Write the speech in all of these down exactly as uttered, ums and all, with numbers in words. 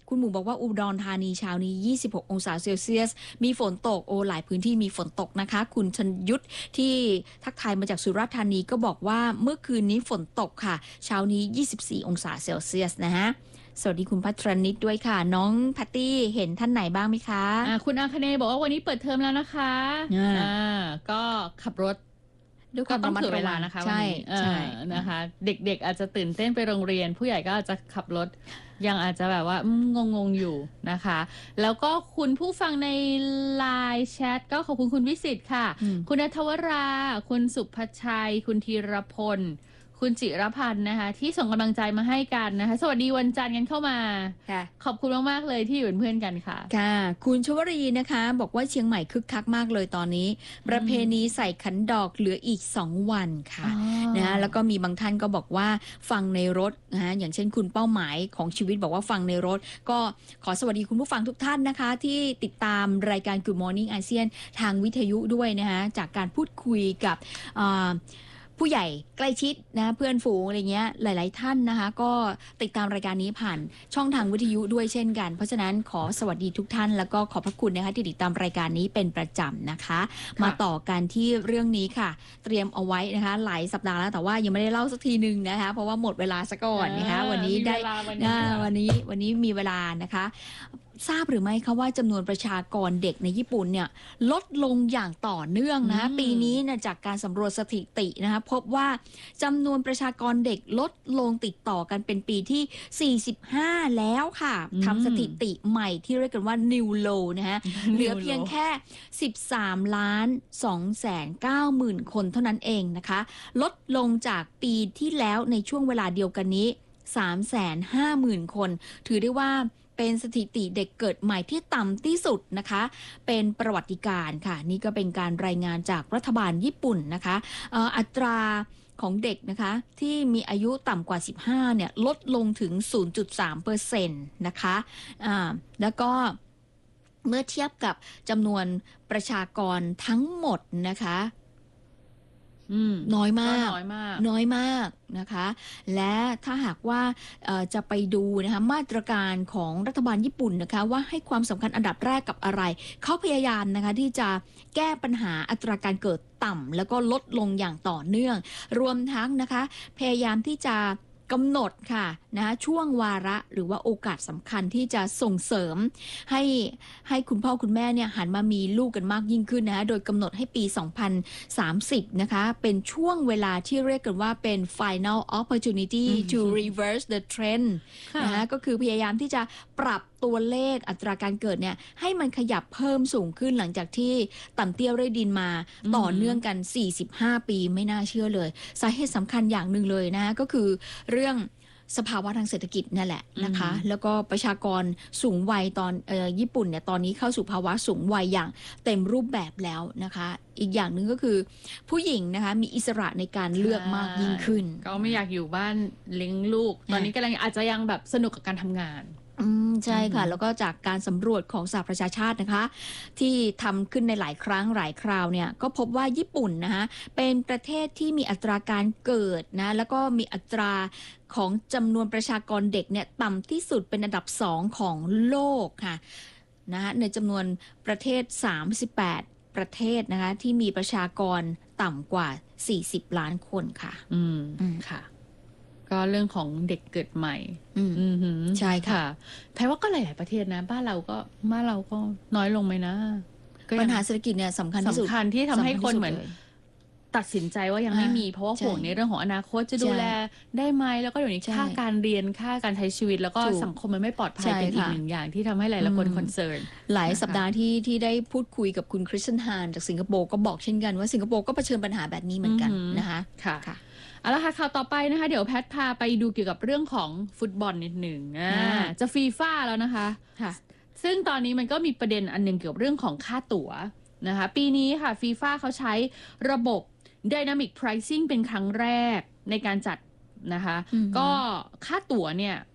คุณหมูบอกว่าอุดรธานีเช้านี้ยี่สิบหกองศาเซลเซียสมีฝนตกโอ้หลายพื้นที่มีฝนตกนะคะคุณชนยุทธที่ทักทายมาจากสุราษฎร์ธานีก็บอกว่าเมื่อคืนนี้ฝนตกค่ะเช้านี้ยี่สิบสี่องศาเซลเซียสนะฮะสวัสดีคุณพัทรนิตด้วยค่ะน้องแพตตี้เห็นท่านไหนบ้างไหมคะอ่าคุณอาคเนบอกว่าวันนี้เปิดเทอมแล้วนะคะอ่าก็ขับรถด้วยความระมัดระวังนะคะใช่ใช่นะคะ เด็กๆอาจจะตื่นเต้นไปโรงเรียนผู้ใหญ่ก็อาจจะขับรถยังอาจจะแบบว่างงๆอยู่นะคะแล้วก็คุณผู้ฟังในไลน์แชทก็ขอบคุณคุณวิสิตค่ะคุณณัฐวราคุณสุภชัยคุณธีรพลคุณจิรพันธ์นะคะที่ส่งกำลังใจมาให้กันนะคะสวัสดีวันจันทร์กันเข้ามาขอบคุณมากๆเลยที่อยู่เป็นเพื่อนกันค่ะค่ะคุณชวรีนะคะบอกว่าเชียงใหม่คึกคักมากเลยตอนนี้ประเพณีใส่ขันดอกเหลืออีกสองวันค่ะนะแล้วก็มีบางท่านก็บอกว่าฟังในรถนะอย่างเช่นคุณเป้าหมายของชีวิตบอกว่าฟังในรถก็ขอสวัสดีคุณผู้ฟังทุกท่านนะคะที่ติดตามรายการ Good Morning อาเซียนทางวิทยุด้วยนะคะจากการพูดคุยกับผู้ใหญ่ใกล้ชิดนะเพื่อนฝูงอะไรเงี้ยหลายๆท่านนะคะก็ติดตามรายการนี้ผ่านช่องทางวิทยุด้วยเช่นกันเพราะฉะนั้นขอสวัสดีทุกท่านแล้วก็ขอบพระคุณนะคะที่ติดตามรายการนี้เป็นประจำนะคะมาต่อกันที่เรื่องนี้ค่ะเตรียมเอาไว้นะคะหลายสัปดาห์แล้วแต่ว่ายังไม่ได้เล่าสักทีนึงนะคะเพราะว่าหมดเวลาซะก่อนนะคะวันนี้ได้วันนี้วันนี้มีเวลานะคะทราบหรือไม่คะว่าจำนวนประชากรเด็กในญี่ปุ่นเนี่ยลดลงอย่างต่อเนื่องนะปีนี้นะจากการสำรวจสถิตินะคะพบว่าจำนวนประชากรเด็กลดลงติดต่อกันเป็นปีที่สี่สิบห้าแล้วค่ะทำสถิติใหม่ที่เรียกกันว่า New Low นะฮะ เหลือเพียงแค่สิบสามล้านสองแสนเก้าหมื่นคนเท่านั้นเองนะคะลดลงจากปีที่แล้วในช่วงเวลาเดียวกันนี้ สามแสนห้าหมื่นคนถือได้ว่าเป็นสถิติเด็กเกิดใหม่ที่ต่ำที่สุดนะคะเป็นประวัติการณ์ค่ะนี่ก็เป็นการรายงานจากรัฐบาลญี่ปุ่นนะคะอัตราของเด็กนะคะที่มีอายุต่ำกว่าสิบห้าเนี่ยลดลงถึง ศูนย์จุดสามเปอร์เซ็นต์ นะคะอ่าแล้วก็เมื่อเทียบกับจำนวนประชากรทั้งหมดนะคะน้อยมากน้อยมากน้อยมากนะคะและถ้าหากว่าจะไปดูนะคะมาตรการของรัฐบาลญี่ปุ่นนะคะว่าให้ความสำคัญอันดับแรกกับอะไรเขาพยายามนะคะที่จะแก้ปัญหาอัตราการเกิดต่ำแล้วก็ลดลงอย่างต่อเนื่องรวมทั้งนะคะพยายามที่จะกำหนดค่ะนะช่วงวาระหรือว่าโอกาสสำคัญที่จะส่งเสริมให้ให้คุณพ่อคุณแม่เนี่ยหันมามีลูกกันมากยิ่งขึ้นนะคะโดยกำหนดให้ปีสองพันสามสิบนะคะเป็นช่วงเวลาที่เรียกกันว่าเป็น final opportunity to reverse the trend นะคะก็คือพยายามที่จะปรับตัวเลขอัตราการเกิดเนี่ยให้มันขยับเพิ่มสูงขึ้นหลังจากที่ต่ำเตี้ยเร่ดินมาต่อเนื่องกันสี่สิบห้าปีไม่น่าเชื่อเลยสาเหตุสำคัญอย่างหนึ่งเลยนะก็คือเรื่องสภาวะทางเศรษฐกิจนั่นแหละนะคะแล้วก็ประชากรสูงวัยตอนเอ่อญี่ปุ่นเนี่ยตอนนี้เข้าสู่ภาวะสูงวัยอย่างเต็มรูปแบบแล้วนะคะอีกอย่างหนึ่งก็คือผู้หญิงนะคะมีอิสระในการเลือกมากยิ่งขึ้นก็ไม่อยากอยู่บ้านเลี้ยงลูกตอนนี้กำลังอาจจะยังแบบสนุกกับการทำงานอืมใช่ค่ะแล้วก็จากการสำรวจของสหประชาชาตินะคะที่ทำขึ้นในหลายครั้งหลายคราวเนี่ยก็พบว่าญี่ปุ่นนะคะเป็นประเทศที่มีอัตราการเกิดนะแล้วก็มีอัตราของจำนวนประชากรเด็กเนี่ยต่ำที่สุดเป็นอันดับสองของโลกค่ะนะในจำนวนประเทศสามสิบแปดประเทศนะคะที่มีประชากรต่ำกว่าสี่สิบล้านคนค่ะอืมอืมค่ะก็เรื่องของเด็กเกิดใหม่ใช่ค่ะแพรว่าก็หลายๆประเทศนะบ้านเราก็บ้านเราก็น้อยลงไหมนะปัญหาเศรษฐกิจเนี่ยสำคัญที่สุดสำคัญที่ทำให้คนเหมือนตัดสินใจว่ายังไม่มีเพราะว่าห่วงในเรื่องของอนาคตจะดูแลได้ไหมแล้วก็เดี๋ยวนี้ค่าการเรียนค่าการใช้ชีวิตแล้วก็สังคมมันไม่ปลอดภัยเป็นอีกหนึ่งอย่างที่ทำให้หลายๆคนคอนเซิร์นหลายสัปดาห์ที่ที่ได้พูดคุยกับคุณคริสตันฮานจากสิงคโปร์ก็บอกเช่นกันว่าสิงคโปร์ก็เผชิญปัญหาแบบนี้เหมือนกันนะคะค่ะเอาละค่ะข่าวต่อไปนะคะเดี๋ยวแพทพาไปดูเกี่ยวกับเรื่องของฟุตบอลนิดหนึ่งจะฟีฟ่าแล้วนะคะซึ่งตอนนี้มันก็มีประเด็นอันนึงเกี่ยวกับเรื่องของค่าตั๋วนะคะปีนี้ค่ะฟีฟ่าเขาใช้ระบบ Dynamic Pricing เป็นครั้งแรกในการจัดนะคะก็ค่าตั๋วเนี่ย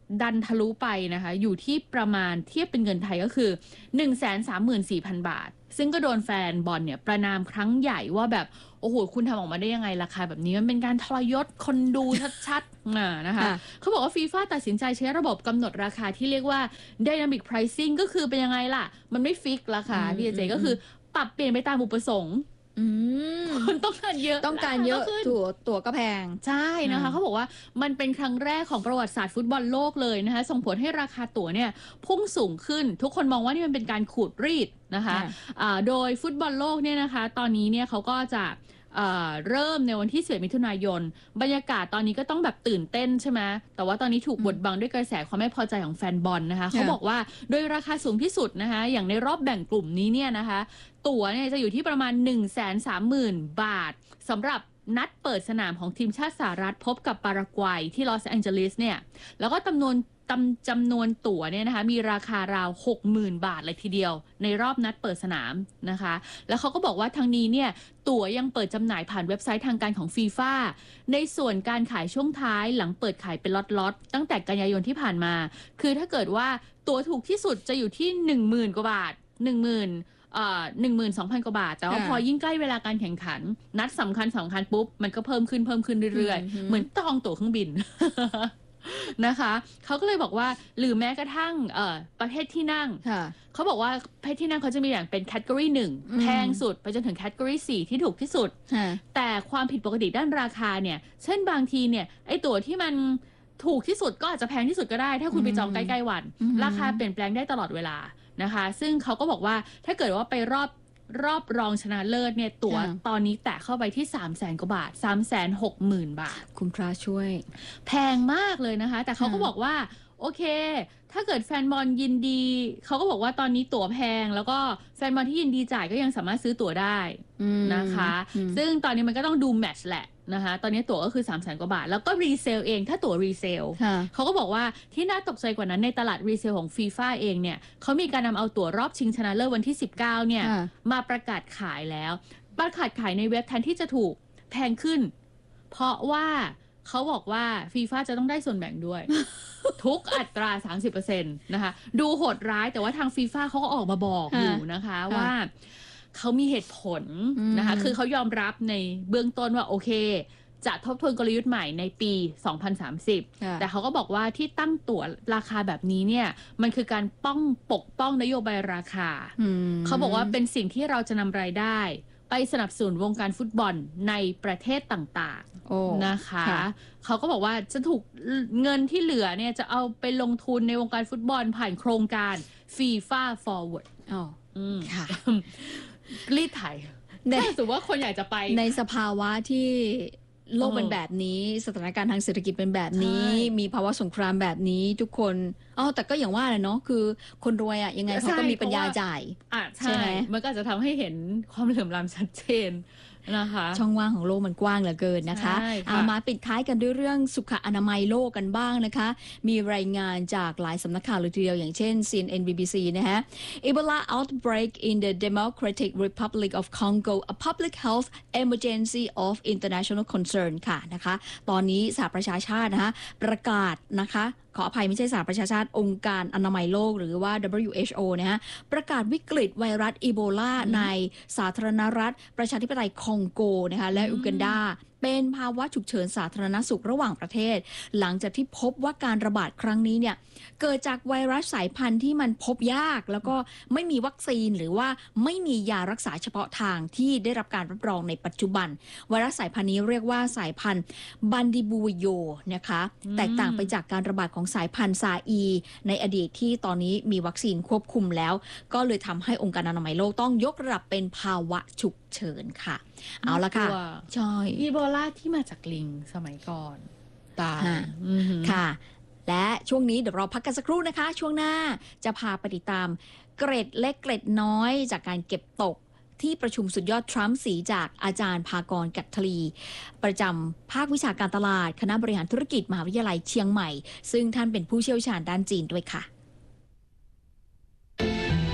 ดันทะลุไปนะคะอยู่ที่ประมาณเทียบเป็นเงินไทยก็คือ หนึ่งแสนสามหมื่นสี่พัน บาทซึ่งก็โดนแฟนบอลเนี่ยประนามครั้งใหญ่ว่าแบบโอ้โหคุณทำออกมาได้ยังไงราคาแบบนี้มันเป็นการทรยศคนดูชัดๆ นะคะเขาบอกว่าฟีฟ่าตัดสินใจใช้ระบบกำหนดราคาที่เรียกว่า Dynamic Pricing ก็คือเป็นยังไงล่ะมันไม่ฟิกราคาพี่เจก็คือปรับเปลี่ยนไปตามอุปสงค์คนต้องการเยอะต้องการเยอะตั๋วตั๋วก็แพงใช่นะคะเขาบอกว่ามันเป็นครั้งแรกของประวัติศาสตร์ฟุตบอลโลกเลยนะคะส่งผลให้ราคาตั๋วเนี่ยพุ่งสูงขึ้นทุกคนมองว่านี่มันเป็นการขูดรีดนะคะะโดยฟุตบอลโลกเนี่ยนะคะตอนนี้เนี่ยเขาก็จะเอ่อเริ่มในวันที่สิบเอ็ดมิถุนายนบรรยากาศตอนนี้ก็ต้องแบบตื่นเต้นใช่ไหมแต่ว่าตอนนี้ถูกบดบังด้วยกระแสความไม่พอใจของแฟนบอลนะคะเขาบอกว่าโดยราคาสูงที่สุดนะคะอย่างในรอบแบ่งกลุ่มนี้เนี่ยนะคะตั๋วเนี่ยจะอยู่ที่ประมาณ หนึ่งแสนสามหมื่น บาทสำหรับนัดเปิดสนามของทีมชาติสหรัฐพบกับปารากวัยที่ลอสแองเจลิสเนี่ยแล้วก็จำนวนจำนวนตั๋วเนี่ยนะคะมีราคาราว หกหมื่น บาทเลยทีเดียวในรอบนัดเปิดสนามนะคะแล้วเขาก็บอกว่าทางนี้เนี่ยตั๋วยังเปิดจำหน่ายผ่านเว็บไซต์ทางการของฟีฟ่าในส่วนการขายช่วงท้ายหลังเปิดขายเป็นล็อตๆตั้งแต่กันยายนที่ผ่านมาคือถ้าเกิดว่าตั๋วถูกที่สุดจะอยู่ที่ หนึ่งหมื่น กว่าบาท หนึ่งหมื่นเอ่อ หนึ่งหมื่นสองพัน กว่าบาทแต่ว่าพอยิ่งใกล้เวลาการแข่งขันนัดสำคัญสำคัญปุ๊บมันก็เพิ่มขึ้นเพิ่มขึ้นเรื่อยๆเหมือนจองตั๋วเครื่องบิน นะคะเขาก็เลยบอกว่าหรือแม้กระทั่งเอ่อประเภทที่นั่งเขาบอกว่าประเภทที่นั่งเขาจะมีอย่างเป็นแคตตากรีหนึ่งแพงสุดไปจนถึงแคตตากรีสี่ที่ถูกที่สุดแต่ความผิดปกติด้านราคาเนี่ยเช่นบางทีเนี่ยไอตั๋วที่มันถูกที่สุดก็อาจจะแพงที่สุดก็ได้ถ้าคุณไปจองใกล้ๆวันราคาเปลี่ยนแปลงได้ตลอดเวลานะคะซึ่งเขาก็บอกว่าถ้าเกิดว่าไปรอบรอบรองชนะเลิศเนี่ยตั๋วตอนนี้แตะเข้าไปที่ สามแสน กว่าบาท สามแสนหกหมื่น บาทคุณพระช่วยแพงมากเลยนะคะแต่เขาก็บอกว่าโอเคถ้าเกิดแฟนบอลยินดีเขาก็บอกว่าตอนนี้ตั๋วแพงแล้วก็แฟนบอลที่ยินดีจ่ายก็ยังสามารถซื้อตั๋วได้นะคะซึ่งตอนนี้มันก็ต้องดูแมตช์แหละนะคะตอนนี้ตั๋วก็คือ สามแสน กว่าบาทแล้วก็รีเซลเองถ้าตั๋วรีเซลเขาก็บอกว่าที่น่าตกใจกว่านั้นในตลาดรีเซลของฟีฟ่าเองเนี่ยเขามีการนำเอาตั๋วรอบชิงชนะเลิศวันที่สิบเก้าเนี่ยมาประกาศขายแล้วประกาศขายในเว็บแทนที่จะถูกแพงขึ้นเพราะว่าเขาบอกว่าฟีฟ่าจะต้องได้ส่วนแบ่งด้วย ทุกอัตรา สามสิบเปอร์เซ็นต์ นะคะดูโหดร้ายแต่ว่าทางฟีฟ่าเขาก็ออกมาบอกอยู่นะคะว่าเขามีเหตุผลนะคะคือเขายอมรับในเบื้องต้นว่าโอเคจะทบทวนกลยุทธ์ใหม่ในปีสองพันสามสิบแต่เขาก็บอกว่าที่ตั้งตั๋วราคาแบบนี้เนี่ยมันคือการป้องปกป้องนโยบายราคาเขาบอกว่าเป็นสิ่งที่เราจะนำรายได้ไปสนับสนุนวงการฟุตบอลในประเทศต่างๆนะคะเขาก็บอกว่าจะถูกเงินที่เหลือเนี่ยจะเอาไปลงทุนในวงการฟุตบอลผ่านโครงการ FIFA Forward อ๋อค่ะรีดไถถ้าสมมติว่าคนอยากจะไปในสภาวะที่โลกเป็นแบบนี้สถานการณ์ทางเศรษฐกิจเป็นแบบนี้มีภาวะสงครามแบบนี้ทุกคนอ๋อแต่ก็อย่างว่าแหละเนาะคือคนรวยอ่ะยังไงเขาก็มีปัญญาจ่ายใช่ไหมมันก็จะทำให้เห็นความเหลื่อมล้ำชัดเจนนะคะช่องว่างของโลกมันกว้างเหลือเกินนะคะเอามาปิดท้ายกันด้วยเรื่องสุขอนามัยโลกกันบ้างนะคะมีรายงานจากหลายสำนักข่าวเลยทีเดียวอย่างเช่น ซี เอ็น เอ็น บี บี ซี นะฮะ Ebola outbreak in the Democratic Republic of Congo a public health emergency of international concern ค่ะนะคะตอนนี้สหประชาชาตินะคะประกาศนะคะขออภัยไม่ใช่สหประชาชาติองค์การอนามัยโลกหรือว่า ดับเบิลยู เอช โอ นะฮะประกาศวิกฤตไวรัสอีโบลาในสาธารณรัฐประชาธิปไตยคองโกนะคะและอูกันดาเป็นภาวะฉุกเฉินสาธารณสุขระหว่างประเทศหลังจากที่พบว่าการระบาดครั้งนี้เนี่ยเกิดจากไวรัสสายพันธุ์ที่มันพบยากแล้วก็ไม่มีวัคซีนหรือว่าไม่มียารักษาเฉพาะทางที่ได้รับการรับรองในปัจจุบันไวรัสสายพันธุ์นี้เรียกว่าสายพันธุ์บันดิบูโยนะคะแตกต่างไปจากการระบาดของสายพันธุ์ซาอีในอดีตที่ตอนนี้มีวัคซีนควบคุมแล้วก็เลยทำให้องค์การอนามัยโลกต้องยกระดับเป็นภาวะฉุกเฉินค่ะเอาละค่ะใช่อีโบลาที่มาจากลิงสมัยก่อนตายค่ะและช่วงนี้เดี๋ยวเราพักกันสักครู่นะคะช่วงหน้าจะพาไปติดตามเกร็ดเล็กเกร็ดน้อยจากการเก็บตกที่ประชุมสุดยอดทรัมป์สีจากอาจารย์ภากรกัตถลีประจำภาควิชาการตลาดคณะบริหารธุรกิจมหาวิทยาลัยเชียงใหม่ซึ่งท่านเป็นผู้เชี่ยวชาญด้านจีนด้วยค่ะ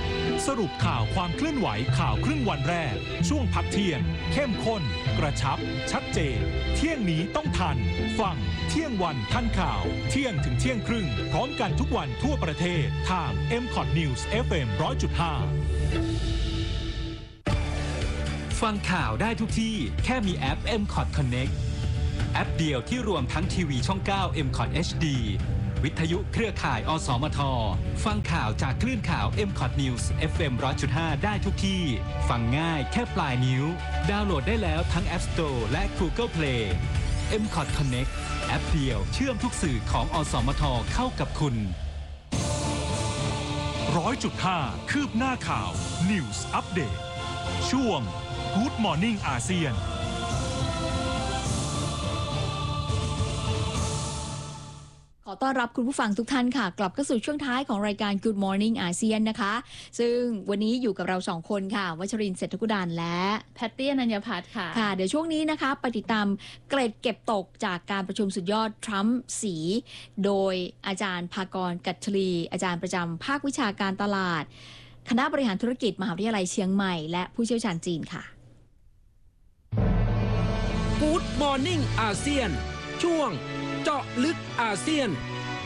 สรุปข่าวความเคลื่อนไหวข่าวครึ่งวันแรกช่วงพักเที่ยงเข้มข้นกระชับชัดเจนเที่ยงนี้ต้องทันฟังเที่ยงวันทันข่าวเที่ยงถึงเที่ยงครึ่งพร้อมกันทุกวันทั่วประเทศทาง เอ็ม คอท News เอฟ เอ็ม หนึ่งร้อยจุดห้าฟังข่าวได้ทุกที่แค่มีแอป เอ็ม คอท Connect แอปเดียวที่รวมทั้งทีวีช่อง เก้า เอ็ม คอท เอช ดี วิทยุเครือข่าย อสมท ฟังข่าวจากคลื่นข่าว เอ็ม คอท News เอฟ เอ็ม หนึ่งร้อยจุดห้า ได้ทุกที่ ฟังง่ายแค่ปลายนิ้ว ดาวน์โหลดได้แล้วทั้ง App Store และ Google Play เอ็ม คอท Connect แอปเดียวเชื่อมทุกสื่อของ อสมท เข้ากับคุณร้อยจุดห้า คืบหน้าข่าว News Update ช่วง Good Morning อาเซียนขอต้อนรับคุณผู้ฟังทุกท่านค่ะกลับเข้าสู่ช่วงท้ายของรายการ Good Morning อาเซียนนะคะซึ่งวันนี้อยู่กับเราสองคนค่ะวัชรินทร์เศรษฐกุดาลและแพตตี้อนัญญพัฒน์ค่ะค่ะเดี๋ยวช่วงนี้นะคะไปติดตามเกรดเก็บตกจากการประชุมสุดยอดทรัมป์สีโดยอาจารย์ภากรกัตถลีอาจารย์ประจำภาควิชาการตลาดคณะบริหารธุรกิจมหาวิทยาลัยเชียงใหม่และผู้เชี่ยวชาญจีนค่ะ Good Morning อาเซียนช่วงเจาะลึกอาเซียน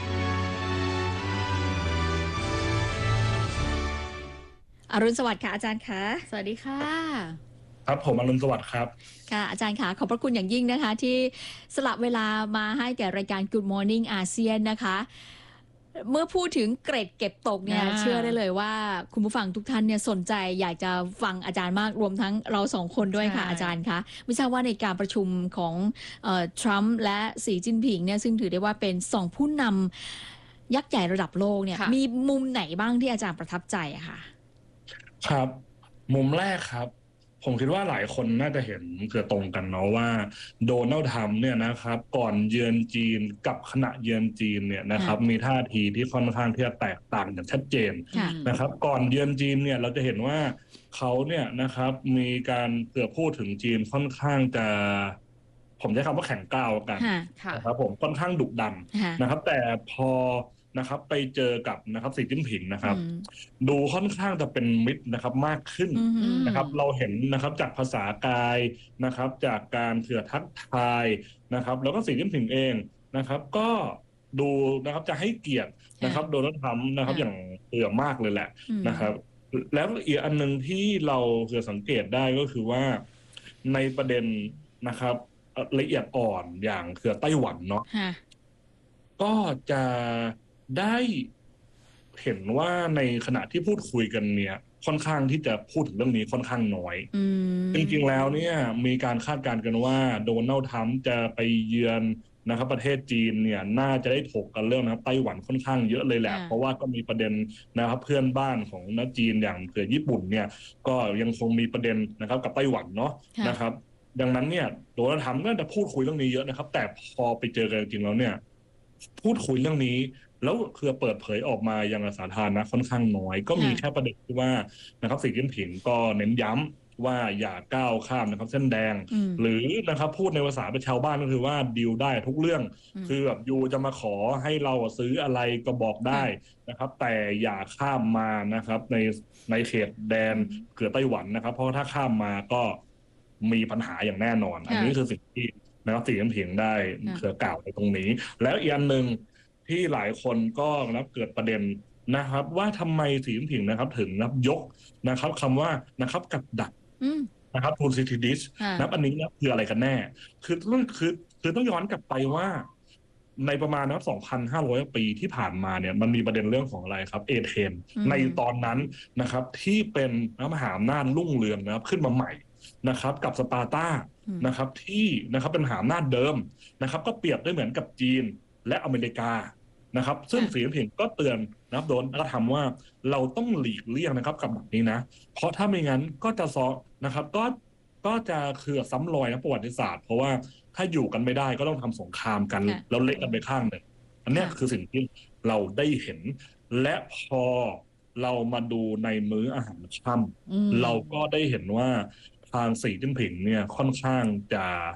อรุณสวัสดิ์ค่ะอาจารย์คะสวัสดีค่ะครับผมอรุณสวัสดิ์ครับค่ะอาจารย์ค่ะขอบพระคุณอย่างยิ่งนะคะที่สละเวลามาให้แก่รายการ Good Morning อาเซียนนะคะเมื่อพูดถึงเกรดเก็บตกเนี่ยเชื่อได้เลยว่าคุณผู้ฟังทุกท่านเนี่ยสนใจอยากจะฟังอาจารย์มากรวมทั้งเราสองคนด้วยค่ะอาจารย์คะไม่ทราบว่าในการประชุมของทรัมป์และสีจิ้นผิงเนี่ยซึ่งถือได้ว่าเป็นสองผู้นำยักษ์ใหญ่ระดับโลกเนี่ยมีมุมไหนบ้างที่อาจารย์ประทับใจอะค่ะครับมุมแรกครับผมคิดว่าหลายคนน่าจะเห็นเกือตรงกันเนาะว่าโดนัลด์ทรัมป์เนี่ยนะครับก่อนเยือนจีนกับขณะเยือนจีนเนี่ยนะครับมีท่าทีที่ค่อนข้างที่จะแตกต่างอย่างชัดเจนนะครับก่อนเยือนจีนเนี่ยเราจะเห็นว่าเขาเนี่ยนะครับมีการเกือพูดถึงจีนค่อนข้างจะผมใช้คำว่าแข็งก้าวกันนะครับผมค่อนข้างดุดันนะครับแต่พอนะครับไปเจอกับนะครับสีจิ้นผิงนะครับดูค่อนข้างจะเป็นมิตรนะครับมากขึ้นนะครับเราเห็นนะครับจากภาษากายนะครับจากการเถื่อทักทายนะครับแล้วก็สีจิ้นผิงเองนะครับก็ดูนะครับจะให้เกียรตินะครับโดนัลด์ทรัมป์นะครับอย่างเอื่อมากเลยแหละนะครับแล้วอีกอันนึงที่เราเผื่อสังเกตได้ก็คือว่าในประเด็นนะครับละเอียดอ่อนอย่างเขื่อไต้หวันเนาะก็จะได้เห็นว่าในขณะที่พูดคุยกันเนี่ยค่อนข้างที่จะพูดถึงเรื่องนี้ค่อนข้างน้อยจริงๆแล้วเนี่ยมีการคาดการณ์กันว่าโดนัลด์ทรัมป์จะไปเยือนนะครับประเทศจีนเนี่ยน่าจะได้ถกกันเรื่องนะครับไต้หวันค่อนข้างเยอะเลยแหละเพราะว่าก็มีประเด็นนะครับเพื่อนบ้านของนักจีนอย่างเผื่อญี่ปุ่นเนี่ยก็ยังคงมีประเด็นนะครับกับไต้หวันเนาะนะครับดังนั้นเนี่ยโดนัลด์ทรัมป์ก็จะพูดคุยเรื่องนี้เยอะนะครับแต่พอไปเจอกันจริงๆแล้วเนี่ยพูดคุยเรื่องนี้แล้วคือเปิดเผยออกมายังสาธารณะค่อนข้างน้อยก็มีแค่ประเด็นที่ว่านะครับสีจิ้นผิงก็เน้นย้ำว่าอย่าก้าวข้ามนะครับเส้นแดงหรือนะครับพูดในภาษาเป็นชาวบ้านก็คือว่าดีลได้ทุกเรื่องคือแบบยูจะมาขอให้เราซื้ออะไรก็บอกได้นะครับแต่อย่าข้ามมานะครับในในเขตแดนเขื่อไต้หวันนะครับเพราะถ้าข้ามมาก็มีปัญหาอย่างแน่นอนอันนี้คือสิ่งที่นะครับสีจิ้นผิงได้เขื่อกล่าวในตรงนี้แล้วอีกอันนึงที่หลายคนก็นับเกิดประเด็นนะครับว่าทำไมสีจิ้นผิงนะครับถึงนับยกนะครับคำว่านะครับกับดักนะครับทูซิติดิสนับอันนี้นะคืออะไรกันแน่คือต้องคือคือต้องย้อนกลับไปว่าในประมาณนะครับ สองพันห้าร้อย ปีที่ผ่านมาเนี่ยมันมีประเด็นเรื่องของอะไรครับเอเธนในตอนนั้นนะครับที่เป็นมหาอำนาจรุ่งเรืองนะครับขึ้นมาใหม่นะครับกับสปาร์ตานะครับที่นะครับเป็นมหาอำนาจเดิมนะครับก็เปรียบได้เหมือนกับจีนและอเมริกานะครับซึ่งสีจิ้นผิงก็เตือนนะครับโดนกระทำว่าเราต้องหลีกเลี่ยงนะครับกับแบบนี้นะเพราะถ้าไม่งั้นก็จะซ้อนะครับก็ก็จะคือซ้ำรอยนะประวัติศาสตร์เพราะว่าถ้าอยู่กันไม่ได้ก็ต้องทำสงครามกันแล้วเละกันไปข้างหนึ่งอันนี้คือสิ่งที่เราได้เห็นและพอเรามาดูในมื้ออาหารค่ำเราก็ได้เห็นว่าทางสีจิ้นผิงเนี่ยค่อนข้างจะ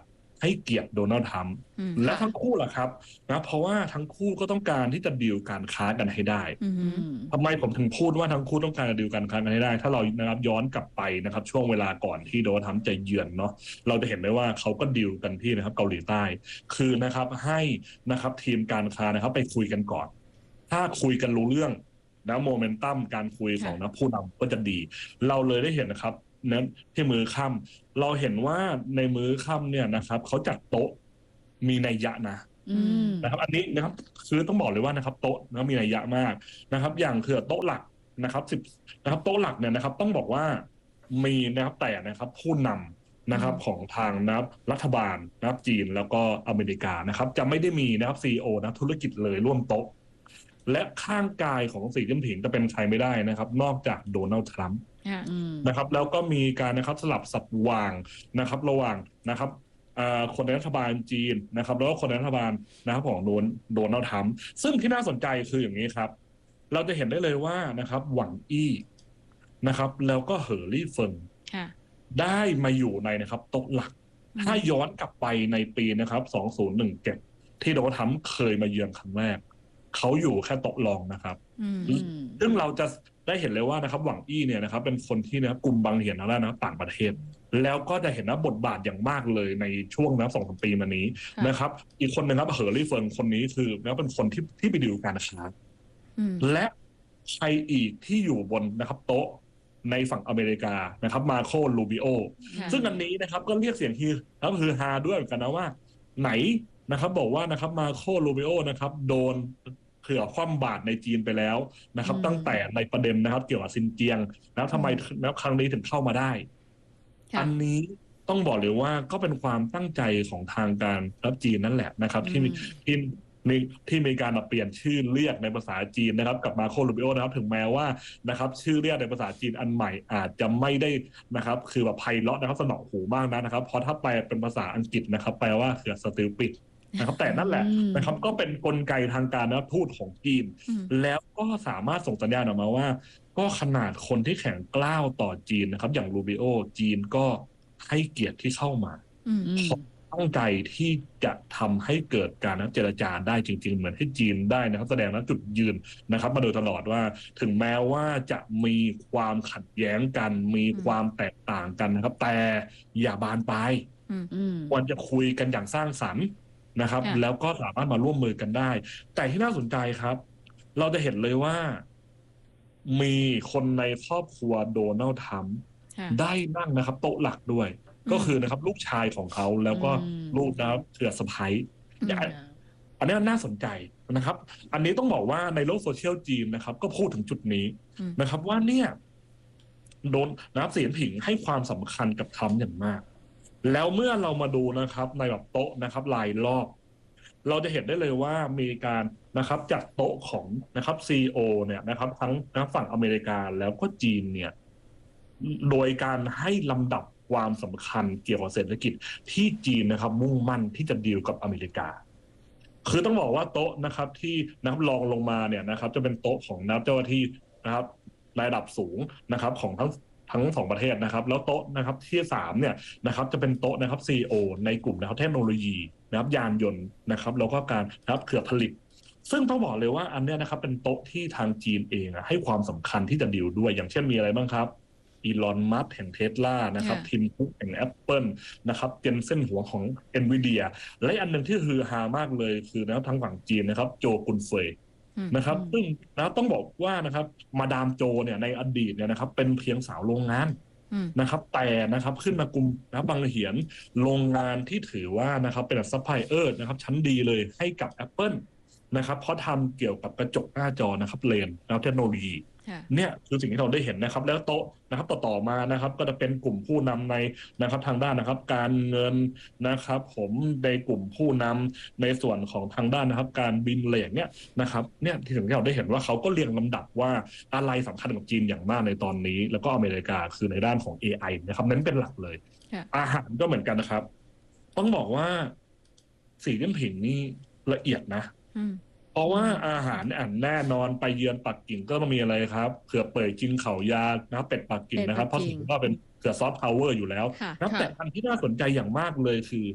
ให้เกียรติโดนัลด์ทรัมป์อืมและทั้งคู่ล่ะครับนะเพราะว่าทั้งคู่ก็ต้องการที่จะดีลการค้ากันให้ได้อืมอืมทำไมผมถึงพูดว่าทั้งคู่ต้องการจะดีลการค้ากันให้ได้ ถ้าเรานะครับย้อนกลับไปนะครับช่วงเวลาก่อนที่โดนัลด์ทรัมป์จะเยือนเนาะเราจะเห็นได้ว่าเขาก็ดีลกันที่นะครับเกาหลีใต้คือนะครับให้นะครับทีมการค้านะครับไปคุยกันก่อน ถ้าคุยกันรู้เรื่องนะโมเมนตัมการคุยของนะผู้นำก็จะดี เราเลยได้เห็นนะครับนั้นที่มือค่ำเราเห็นว่าในมือค่ำเนี่ยนะครับเขาจัดโต๊ะมีนัยยะนะอืมนะครับอันนี้นะครับคือต้องบอกเลยว่านะครับโต๊ะนะมีนัยยะมากนะครับ อย่างคือโต๊ะหลักนะครับสิบนะครับโต๊ะหลักเนี่ยนะครับต้องบอกว่ามีนะครับแต่นะครับผู้นำนะครับของทางนะครับรัฐบาลนะครับจีนแล้วก็อเมริกานะครับจะไม่ได้มีนะครับซีอีโอนะธุรกิจเลยร่วมโต๊ะและข้างกายของสีจิ้นผิงจะเป็นใครไม่ได้นะครับนอกจากโดนัลด์ทรัมป์ค่ะอืมนะครับแล้วก็มีการนะครับสลับสับวางนะครับระหว่างนะครับคนในรัฐบาลจีนนะครับแล้วก็คนในรัฐบาลนะครับของโดนโดนัลด์ทรัมป์ซึ่งที่น่าสนใจคืออย่างนี้ครับเราจะเห็นได้เลยว่านะครับหวังอี้นะครับแล้วก็เหอรี่เฟิงค่ะได้มาอยู่ในนะครับโต๊ะหลัก ถ้าย้อนกลับไปในปีนะครับสองพันสิบเจ็ดที่โดนัลด์ทรัมป์เคยมาเยือนครั้งแรกเขาอยู่แค่โต๊ะรองนะครับอืมอืมซึ่งเราจะได้เห็นเลยว่านะครับหวังอี้เนี่ยนะครับเป็นคนที่นะครับกลุ่มบางเหียนแล้วนะต่างประเทศ แล้วก็จะเห็นนะบทบาทอย่างมากเลยในช่วงนะสองสามปีมานี้ค่ะนะครับ อีกคนหนึงครับเหอรี่เฟิงคนนี้คือนะเป็นคนที่ที่ไปดูการค้าอืมและใครอีกที่อยู่บนนะครับโต๊ะในฝั่งอเมริกานะครับมาโคลูบิโอค่ะซึ่งอันนี้นะครับก็เรียกเสียงฮือครับฮือฮาด้วยเหมือนกันนะว่า ไหนนะครับบอกว่านะครับมาโคลูบิโอนะครับโดนเผื่อคว่ำบาตรในจีนไปแล้วนะครับอืมตั้งแต่ในประเด็นนะครับ เกี่ยวกับซินเจียงแล้วทำไมแล้วครั้งนี้ถึงเข้ามาได้ค่ะอันนี้ต้องบอกเลยว่าก็เป็นความตั้งใจของทางการรับจีนนั่นแหละนะครับ ที่มีที่มีที่มีการเปลี่ยนชื่อเรียกในภาษาจีนนะครับกับมาโคลูบิโอนะครับถึงแม้ว่านะครับชื่อเรียกในภาษาจีนอันใหม่อาจจะไม่ได้นะครับคือแบบไพเราะนะครับสนอหูมากนะครับเพราะถ้าแปลเป็นภาษาอังกฤษนะครับแปลว่าคือสติลปิดนะครับแต่นั่นแหละอืมนะครับก็เป็นกลไกทางการนะทูตของจีนอืมแล้วก็สามารถส่งสัญญาณออกมาว่า ก็ขนาดคนที่แข็งกล้าวต่อจีนนะครับอย่างรูบิโอจีนก็ให้เกียรติที่เข้ามาอืมอืมตั้งใจที่จะทำให้เกิดการเจรจาได้จริง ๆ เหมือนให้จีนได้นะครับแสดงนะจุดยืนนะครับ มาโดยตลอดว่าถึงแม้ว่าจะมีความขัดแย้งกัน มีความแตกต่างกันนะครับ แต่อย่าบานปลายอืมควรจะคุยกันอย่างสร้างสรรค์นะครับค่ะแล้วก็สามารถมาร่วมมือกันได้ แต่ที่น่าสนใจครับ เราจะเห็นเลยว่ามีคนในครอบครัวโดนัลด์ทรัมป์ค่ะได้นั่งนะครับ โต๊ะหลักด้วย ก็คือนะครับลูกชายของเขาแล้วก็อืมลูกนะครับเถื่อสะพ้ายอืมอย่างอันนี้น่าสนใจนะครับ อันนี้ต้องบอกว่าในโลกโซเชียลจีนนะครับ ก็พูดถึงจุดนี้อืมนะครับ ว่าเนี่ยโดนนะครับเสียนผิงให้ความสำคัญกับทรัมป์อย่างมาก แล้วเมื่อเรามาดูนะครับ ในแบบโต๊ะนะครับรายรอบ เราจะเห็นได้เลยว่ามีการนะครับจัดโต๊ะของนะครับซีอีโอเนี่ยนะครับ ทั้งนะฝั่งอเมริกาแล้วก็จีนเนี่ย โดยการให้ลำดับความสำคัญเกี่ยวกับเศรษฐกิจที่จีนนะครับ มุ่งมั่นที่จะดีลกับอเมริกา คือต้องบอกว่าโต๊ะนะครับ ที่นะครับรองลงมาเนี่ยนะครับ จะเป็นโต๊ะของนักเจ้าหน้าที่นะครับระดับสูงนะครับ ของทั้งทั้งสองประเทศนะครับ แล้วโต๊ะนะครับที่สามเนี่ยนะครับ จะเป็นโต๊ะนะครับ ซี อี โอ ในกลุ่มนะครับเทคโนโลยีนะครับ ยานยนต์นะครับแล้วก็การนะครับเครือผลิต ซึ่งต้องบอกเลยว่าอันเนี้ยนะครับ เป็นโต๊ะที่ทางจีนเองอะให้ความสำคัญที่จะดีลด้วย อย่างเช่นมีอะไรบ้างครับอีลอนมัสก์แห่งเทสลานะครับค่ะทิมคุกแห่ง Apple นะครับเจนเส้นหัวของ Nvidia และอันหนึ่งที่ฮือฮามากเลยคือนะครับทางฝั่งจีนนะครับ โจกุนเฟยอืมนะครับอืมซึ่งนะต้องบอกว่านะครับมาดามโจเนี่ยในอดีตเนี่ยนะครับ เป็นเพียงสาวโรงงานอืมนะครับ แต่นะครับขึ้นมากลุ่มนะครับบางเหียนโรงงานที่ถือว่านะครับเป็นซัพพลายเออร์นะครับชั้นดีเลยให้กับ Apple นะครับเพราะทำเกี่ยวกับกระจกหน้าจอนะครับเลนส์นะครับเทคโนโลยีค่ะเนี่ยคือสิ่งที่เราได้เห็นนะครับ แล้วโต๊ะนะครับต่อๆมานะครับ ก็จะเป็นกลุ่มผู้นำในนะครับทางด้านนะครับ การเงินนะครับ ผมในกลุ่มผู้นำในส่วนของทางด้านนะครับ การบินอะไรอย่างเนี้ยนะครับเนี่ยที่ถึงที่เราได้เห็นว่าเขาก็เรียงลำดับว่าอะไรสำคัญกับจีนอย่างมากในตอนนี้ แล้วก็อเมริกาคือในด้านของ เอ ไอ นะครับนั้นเป็นหลักเลยค่ะอาหารก็เหมือนกันนะครับ ต้องบอกว่าสีจิ้นผิงนี่ละเอียดนะอืมเพราะว่าอาหารอันแน่นอนไปเยือนปักกิ่งก็ต้องมีอะไรครับเผื่อเปิดกินเขายานะครับเป็ดปักกิ่งนะครับเพราะถือว่าเป็นเผื่อซอฟต์พาวเวอร์อยู่แล้วค่ะนะค่ะแต่อันที่น่าสนใจอย่างมากเลยคือ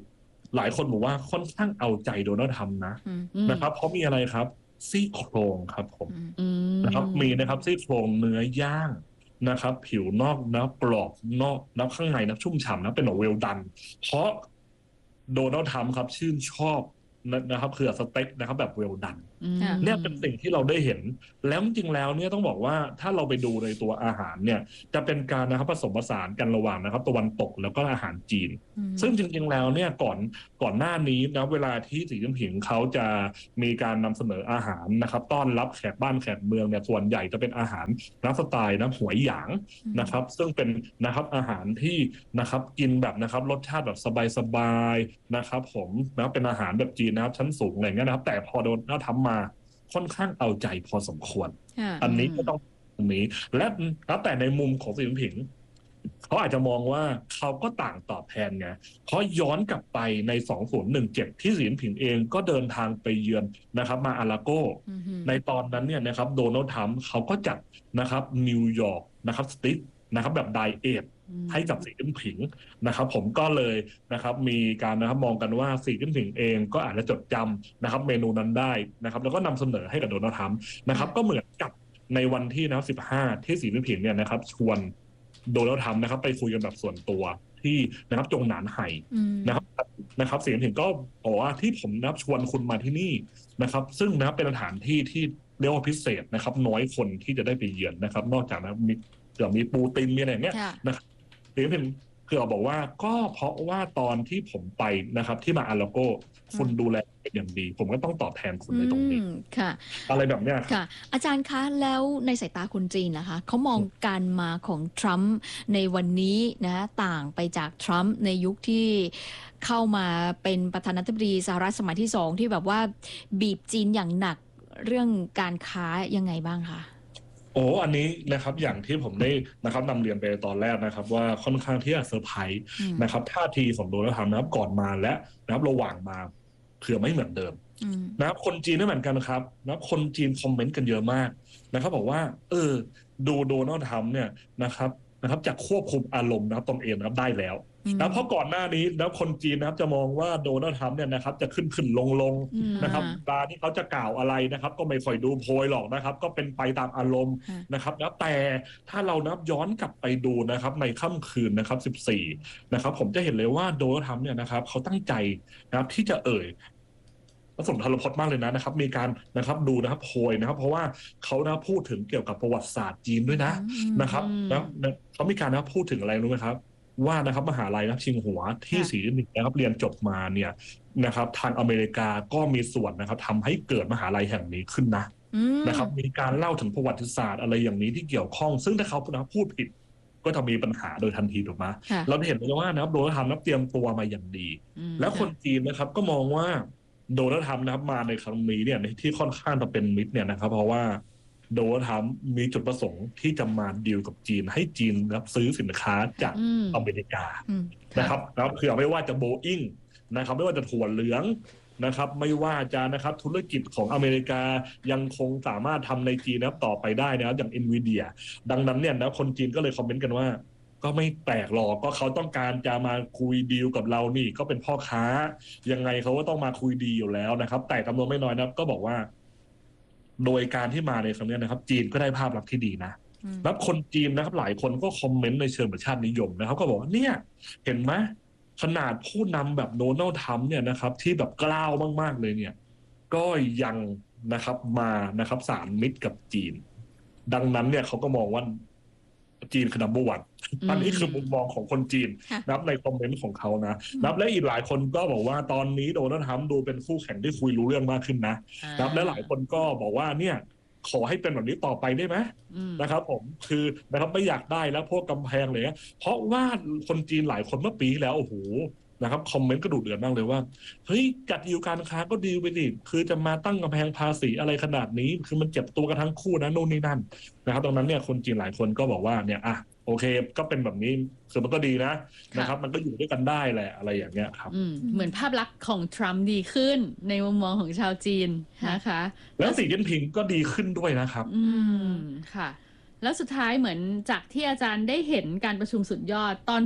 หลายคนบอกว่าค่อนข้างเอาใจโดนัลด์ทรัมป์นะอืมอืมนะครับเพราะมีอะไรครับซี่โครงครับผมอืมอืมนะครับมีนะครับซี่โครงเนื้อย่างนะครับผิวนอกนะกรอบนอกนะข้างในนะชุ่มฉ่ำนะเป็นแบบเวลดันเพราะโดนัลด์ทรัมป์ครับชื่นชอบนะครับคือสเต็กนะครับแบบเวลดันอืมค่ะเนี่ยเป็นสิ่งที่เราได้เห็นแล้วจริงๆแล้วเนี่ยต้องบอกว่าถ้าเราไปดูในตัวอาหารเนี่ยจะเป็นการนะครับผสมผสานกันระหว่างนะครับตะวันตกแล้วก็อาหารจีนอืมซึ่งจริงๆแล้วเนี่ยก่อนก่อนหน้านี้นะเวลาที่สีจิ้นผิงเขาจะมีการนำเสนออาหารนะครับต้อนรับแขกบ้านแขกเมืองเนี่ยส่วนใหญ่จะเป็นอาหารน้ำสไตล์นะหวยหยางนะครับซึ่งเป็นนะครับอาหารที่นะครับกินแบบนะครับรสชาติแบบสบายๆนะครับผมนะเป็นอาหารแบบจีนนะครับชั้นสูงอะไรเงี้ยนะครับแต่พอโดนทำมาค่อนข้างเอาใจพอสมควรค่ะอันนี้ก็ต้องตรงนี้และแล้วแต่ในมุมของสีจิ้นผิงเขาอาจจะมองว่าเขาก็ต่างตอบแทนไงเพราะย้อนกลับไปในสองพันสิบเจ็ดที่สีจิ้นผิงเองก็เดินทางไปเยือนนะครับมาอาราโกอืมในตอนนั้นเนี่ยนะครับโดนัลด์ทรัมป์เขาก็จัดนะครับนิวยอร์กนะครับสติ๊กนะครับแบบไดเอทให้กับสีจิ้นผิงนะครับผมก็เลยนะครับมีการนะครับมองกันว่าสีจิ้นผิงเองก็อาจจะจดจำนะครับเมนูนั้นได้นะครับแล้วก็นำเสนอให้กับโดนัลด์ทรัมป์นะครับก็เหมือนกับในวันที่นะครับสิบห้าที่สีจิ้นผิงเนี่ยนะครับชวนโดนัลด์ทรัมป์นะครับไปคุยกันแบบส่วนตัวที่นะครับจงหนานไห่อืมนะครับนะครับสีจิ้นผิงก็บอกว่าที่ผมนะครับชวนคุณมาที่นี่นะครับซึ่งนะครับเป็นสถานที่ที่เรียกว่าพิเศษนะครับน้อยคนที่จะได้ไปเยือนนะครับนอกจากนะมีเดี๋ยวมีปูตินมีอะไรอย่างเงี้ยค่ะนะครับสีจิ้นผิงคือบอกว่าก็เพราะว่าตอนที่ผมไปนะครับที่มาอาราโกคุณดูแลเป็นอย่างดี ผมก็ต้องตอบแทนคุณในตรงนี้อืมค่ะอะไรแบบเนี้ยครับค่ะ อาจารย์คะแล้วในสายตาคนจีนล่ะคะเขามองการมาของทรัมป์ในวันนี้นะต่างไปจากทรัมป์ในยุคที่เข้ามาเป็นประธานาธิบดีสหรัฐสมัยที่สองที่แบบว่าบีบจีนอย่างหนักเรื่องการค้ายังไงบ้างคะโอ้อันนี้นะครับอย่างที่ผมได้นะครับนำเรียนไปตอนแรกนะครับว่าค่อนข้างที่จะเซอร์ไพรส์อืมนะครับท่าทีของโดนัลด์ทรัมป์นะครับก่อนมาและนะครับระหว่างมาเผื่อไม่เหมือนเดิมอืมนะครับคนจีนไม่เหมือนกันครับนะครับคนจีนคอมเมนต์กันเยอะมากนะครับบอกว่าเออดูโดนัลด์ทรัมป์เนี่ยนะครับนะครับจะควบคุมอารมณ์นะครับตนเองนะครับได้แล้วอืมแล้วเพราะก่อนหน้านี้แล้วคนจีนนะครับจะมองว่าโดนัลด์ทรัมป์เนี่ยนะครับจะขึ้นขึ้นลงลงอืมนะครับเวลาที่เขาจะกล่าวอะไรนะครับ ก็ไม่ค่อยดูโพยหรอกนะครับ ก็เป็นไปตามอารมณ์ค่ะนะครับแล้วแต่ถ้าเรานับย้อนกลับไปดูนะครับในค่ำคืนนะครับสิบสี่นะครับผมจะเห็นเลยว่าโดนัลด์ทรัมป์เนี่ยนะครับเขาตั้งใจนะครับที่จะเอ่ยและสมทรพจน์มากเลยนะนะครับ มีการนะครับดูนะครับโพยนะครับ เพราะว่าเขานะพูดถึงเกี่ยวกับประวัติศาสตร์จีนด้วยนะอืมนะครับแล้วเขามีการนะพูดถึงอะไรรู้ไหมครับ ว่านะครับมหาลัยนะครับชิงหัวที่ค่ะสีจิ้นผิงนะครับเรียนจบมาเนี่ยนะครับทางอเมริกาก็มีส่วนนะครับทำให้เกิดมหาลัยแห่งนี้ขึ้นนะอืมนะครับมีการเล่าถึงประวัติศาสตร์อะไรอย่างนี้ที่เกี่ยวข้อง ซึ่งถ้าเขานะพูดผิดก็จะมีปัญหาโดยทันทีถูกไหมค่ะเราเห็นเลยว่านะครับโดนัลด์ทรัมป์นะครับเตรียมตัวมาอย่างดีอืมแล้วคนจีนนะครับก็มองว่าโดนัลด์ทรัมป์นะครับมาในครั้งนี้เนี่ยที่ค่อนข้างจะเป็นมิตรเนี่ยนะครับ เพราะว่าโดนัลด์ทรัมป์มีจุดประสงค์ที่จะมาดีลกับจีนให้จีนนะครับซื้อสินค้าจากอืมอเมริกาอืมนะครับแล้วเผื่อไม่ว่าจะโบอิงนะครับไม่ว่าจะถั่วเหลืองนะครับไม่ว่าจะนะครับธุรกิจของอเมริกายังคงสามารถทำในจีนนะครับต่อไปได้นะครับอย่าง Nvidia ดังนั้นเนี่ยนะคนจีนก็เลยคอมเมนต์กันว่า ก็ไม่แปลกหรอกก็เขาต้องการจะมาคุยดีลกับเรานี่ก็เป็นพ่อค้า ยังไงเขาก็ต้องมาคุยดีอยู่แล้วนะครับ แต่จำนวนไม่น้อยนะครับก็บอกว่า โดยการที่มาในครั้งนี้นะครับ จีนก็ได้ภาพลักษณ์ที่ดีนะอืมแล้วคนจีนนะครับหลายคนก็คอมเมนต์ในเชิงประชาตินิยมนะครับ ก็บอกว่าเนี่ยเห็นไหมขนาดผู้นำแบบโดนัลด์ทรัมป์เนี่ยนะครับ ที่แบบกล้าวมากๆเลยเนี่ย ก็ยังนะครับมานะครับสารมิตรกับจีน ดังนั้นเนี่ยเขาก็มองว่าจีนคือ number one อันนี้คือมุมมองของคนจีนค่ะนะครับในคอมเมนต์ของเขานะนะครับและอีกหลายคนก็บอกว่าตอนนี้โดนัลด์ทรัมป์ดูเป็นคู่แข่งที่คุยรู้เรื่องมากขึ้นนะ นะครับและหลายคนก็บอกว่าเนี่ยขอให้เป็นแบบนี้ต่อไปได้ไหมอืมนะครับ ผมคือนะครับไม่อยากได้แล้วพวกกำแพงเลยนะเพราะว่าคนจีนหลายคนเมื่อปีที่แล้วโอ้โหนะครับคอมเมนต์ก็ดุเดือดมากเลยว่าเฮ้ยจัดดีลการค้าก็ดีลไปดิคือจะมาตั้งกำแพงภาษีอะไรขนาดนี้ คือมันเจ็บตัวกันทั้งคู่นะโน่นนี่นั่นนะครับตรงนั้นเนี่ยคนจีนหลายคนก็บอกว่าเนี่ยอ่ะโอเคก็เป็นแบบนี้คือมันก็ดีนะนะครับ มันก็อยู่ด้วยกันได้แหละอะไรอย่างเงี้ยครับอืมเหมือนภาพลักษณ์ของทรัมป์ดีขึ้นในมุมมองของชาวจีนนะคะแล้วสีจิ้นผิงก็ดีขึ้นด้วยนะครับอืมค่ะ แล้วสุดท้ายเหมือนจากที่อาจารย์ได้เห็นการประชุมสุดยอดตอนจบ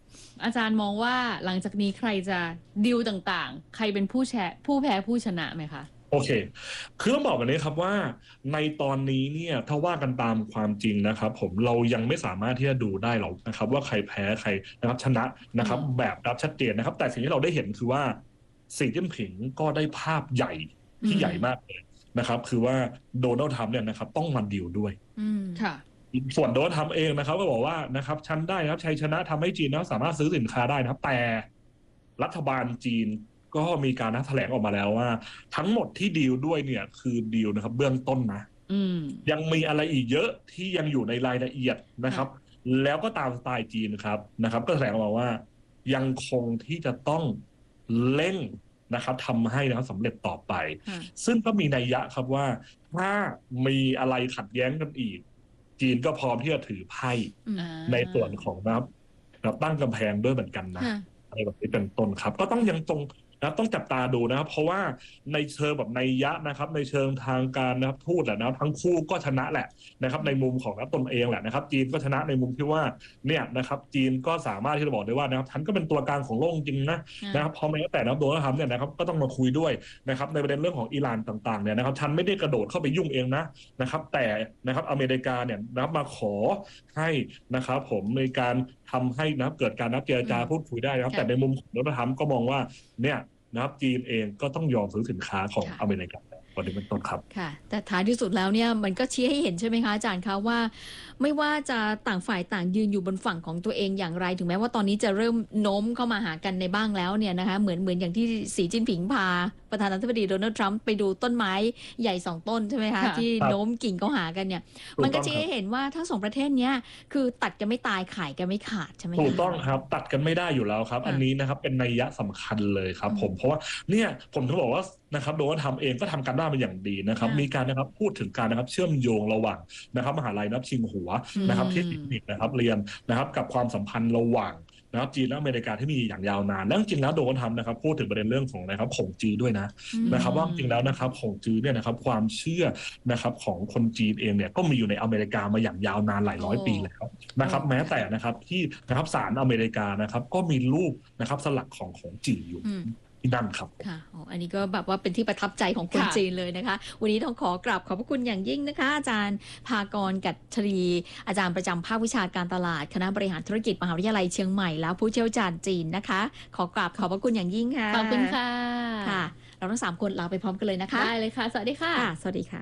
อาจารย์มองว่าหลังจากนี้ใครจะดีลต่างๆ ใครเป็นผู้แชร์ผู้แพ้ผู้ชนะไหมคะโอเคคือต้องบอกแบบนี้ครับว่าในตอนนี้เนี่ยถ้าว่ากันตามความจริงนะครับผมเรายังไม่สามารถที่จะดูได้หรอกนะครับว่าใครแพ้ใครนะครับชนะนะครับแบบรับชัดเจนนะครับแต่สิ่งที่เราได้เห็นคือว่าสีจิ้นผิงก็ได้ภาพใหญ่ที่ใหญ่มากเลยนะครับคือว่าโดนัลด์ทรัมป์เนี่ยนะครับต้องมาดีลด้วยค่ะส่วนโดนัลด์ทรัมป์เองนะครับก็บอกว่านะครับฉันได้นะครับชัยชนะทำให้จีนนะสามารถซื้อสินค้าได้นะครับแต่รัฐบาลจีนก็มีการแถลงออกมาแล้วว่าทั้งหมดที่ดีลด้วยเนี่ยคือดีลนะครับเบื้องต้นนะยังมีอะไรอีกเยอะที่ยังอยู่ในรายละเอียดนะครับแล้วก็ตามสไตล์จีนครับนะครับก็แถลงออกมาว่ายังคงที่จะต้องเร่งนะครับทำให้นะครับสำเร็จต่อไปซึ่งก็มีนัยยะครับว่าถ้ามีอะไรขัดแย้งกันอีกจีนก็พร้อมที่จะถือไพ่ในส่วนของนะครับตั้งกำแพงด้วยเหมือนกันนะอะไรแบบนี้เป็นต้นครับก็ต้องยังตรงนะต้องจับตาดูนะครับเพราะว่าในเชิงแบบนัยยะนะครับในเชิงทางการนะครับทูตแหละนะทั้งคู่ก็ชนะแหละนะครับในมุมของตนเองแหละนะครับจีนก็ชนะในมุมที่ว่าเนี่ยนะครับจีนก็สามารถที่จะบอกได้ว่านะครับฉันก็เป็นตัวกลางของโลกจริงนะนะครับพอแม้แต่นะโดนัลด์ทรัมป์เนี่ยนะครับก็ต้องมาคุยด้วยนะครับในประเด็นเรื่องของอิหร่านต่างๆเนี่ยนะครับฉันไม่ได้กระโดดเข้าไปยุ่งเองนะนะครับแต่นะครับอเมริกาเนี่ยนะครับมาขอให้นะครับผมในการทำให้นะครับเกิดการนัดเจรจาพูดคุยได้นะครับแต่ในมุมของโดนัลด์ทรัมป์ก็มองว่าเนี่ยนะครับจีนเองก็ต้องยอมซื้อสินค้าของอเมริกาวันนี้เป็นต้นครับค่ะแต่ท้ายที่สุดแล้วเนี่ยมันก็ชี้ให้เห็นใช่ไหมคะอาจารย์คะว่าไม่ว่าจะต่างฝ่ายต่างยืนอยู่บนฝั่งของตัวเองอย่างไรถึงแม้ว่าตอนนี้จะเริ่มโน้มเข้ามาหากันในบ้างแล้วเนี่ยนะคะเหมือนเหมือนอย่างที่สีจิ้นผิงพาประธานาธิบดีโดนัลด์ทรัมป์ไปดูต้นไม้ใหญ่สองต้นใช่ไหมคะที่โน้มกิ่งเข้าหากันเนี่ยมันก็ชี้ให้เห็นว่าทั้งสองประเทศเนี้ยคือตัดกันไม่ตายขายกันไม่ขาดใช่ไหมคะถูกต้องครับตัดกันไม่ได้อยู่แล้วครับอันนี้นะครับเป็นนัยยะสำคัญเลยครับผมเพราะว่าเนี่ยผมจะบอกว่านะครับโดนัลด์ทรัมป์เองก็ทำการบ้านมาอย่างดีนะครับมีการนะครับพูดถึงการนะครับเชื่อมโยงระหว่างนะครับมหาลัยนับชิงหัวนะครับที่ติดนะครับเรียนนะครับกับความสัมพันธ์ระหว่างนะครับจีนและอเมริกาที่มีอย่างยาวนานแล้วจริงแล้วโดนัลด์ทรัมป์นะครับพูดถึงประเด็นเรื่องของนะครับขงจื้อด้วยนะนะครับว่าจริงแล้วนะครับขงจื้อเนี่ยนะครับความเชื่อนะครับของคนจีนเองเนี่ยก็มีอยู่ในอเมริกามาอย่างยาวนานหลายร้อยปีแล้วนะครับแม้แต่นะครับที่นะครับศาลอเมริกานะครับก็มีรูปนะครับสลักของของจีนอยู่ที่นั่นครับค่ะอ๋ออันนี้ก็แบบว่าเป็นที่ประทับใจของคนจีนเลยนะคะวันนี้ต้องขอกราบขอบพระคุณอย่างยิ่งนะคะอาจารย์ภากรกัตชรีอาจารย์ประจำภาควิชาการตลาดคณะบริหารธุรกิจมหาวิทยาลัยเชียงใหม่แล้วผู้เชี่ยวชาญจีนนะคะขอกราบขอบพระคุณอย่างยิ่งค่ะขอบคุณค่ะค่ะเราทั้งสามคนลาไปพร้อมกันเลยนะคะได้เลยค่ะสวัสดีค่ะสวัสดีค่ะ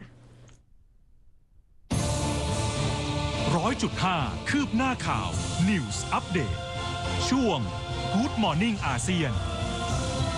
ร้อยจุดห้าคืบหน้าข่าว News Update ช่วง Good Morning อาเซียน